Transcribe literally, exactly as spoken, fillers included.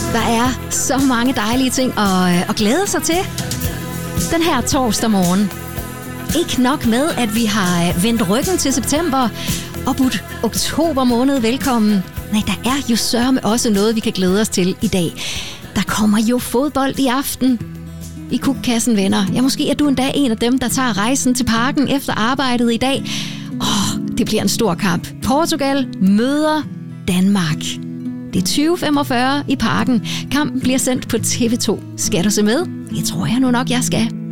Der er så mange dejlige ting at, at glæde sig til den her torsdag morgen. Ikke nok med, at vi har vendt ryggen til september og budt oktober måned velkommen. Nej, der er jo sørme også noget, vi kan glæde os til i dag. Der kommer jo fodbold i aften i Kukkassen, venner. Ja, måske er du endda en af dem, der tager rejsen til parken efter arbejdet i dag. Åh, det bliver en stor kamp. Portugal møder Danmark. Det er tyve femogfyrre i parken. Kampen bliver sendt på T V to. Skal du se med? Det tror jeg nu nok, jeg skal.